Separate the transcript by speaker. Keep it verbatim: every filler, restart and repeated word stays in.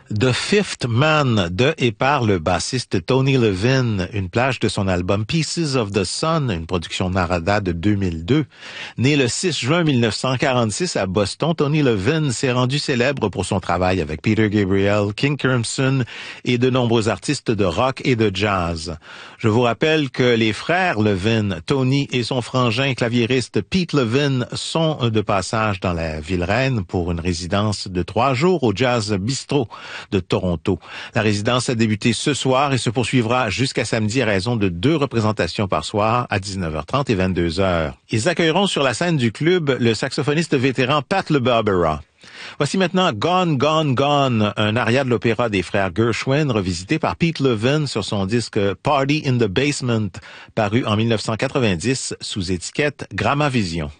Speaker 1: The Fifth Man de et par le bassiste Tony Levin, une plage de son album Pieces of the Sun, une production Narada de deux mille deux. Né le six juin mille neuf cent quarante-six à Boston, Tony Levin s'est rendu célèbre pour son travail avec Peter Gabriel, King Crimson et de nombreux artistes de rock et de jazz. Je vous rappelle que les frères Levin, Tony et son frangin claviériste Pete Levin sont de passage dans la ville reine pour une résidence de trois jours au Jazz Bistro de Toronto. La résidence a débuté ce soir et se poursuivra jusqu'à samedi à raison de deux représentations par soir à dix-neuf heures trente et vingt-deux heures. Ils accueilleront sur la scène du club le saxophoniste vétéran Pat LeBarbera. Voici maintenant Gone, Gone, Gone, un aria de l'opéra des frères Gershwin revisité par Pete Levin sur son disque Party in the Basement, paru en mille neuf cent quatre-vingt-dix sous étiquette Gramavision.